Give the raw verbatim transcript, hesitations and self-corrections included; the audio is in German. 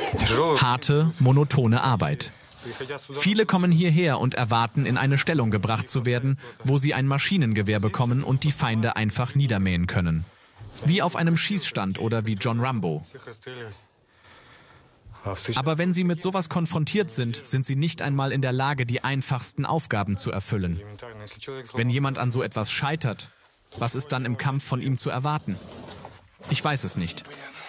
Harte, monotone Arbeit. Viele kommen hierher und erwarten, in eine Stellung gebracht zu werden, wo sie ein Maschinengewehr bekommen und die Feinde einfach niedermähen können. Wie auf einem Schießstand oder wie John Rambo. Aber wenn sie mit sowas konfrontiert sind, sind sie nicht einmal in der Lage, die einfachsten Aufgaben zu erfüllen. Wenn jemand an so etwas scheitert, was ist dann im Kampf von ihm zu erwarten? Ich weiß es nicht.